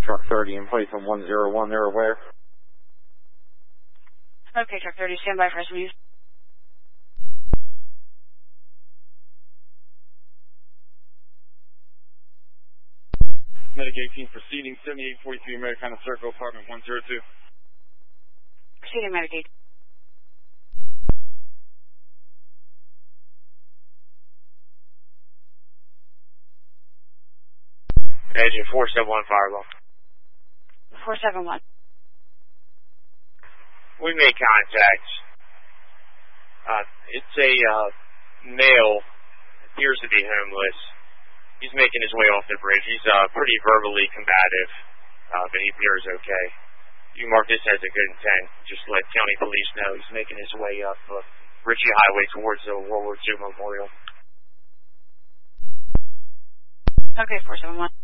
Truck 30 in place on 101, they're aware. Okay, Truck 30, stand by for us, please. Medic 18 proceeding, 7843 Americana Circle, apartment 102. Proceeding, Medic 18. Engine 471 Fireball. 471. We made contact. It's a male, appears to be homeless. He's making his way off the bridge. He's pretty verbally combative, but he appears okay. You mark this as a good intent. Just let county police know he's making his way up Ritchie Highway towards the World War II Memorial. Okay, 471.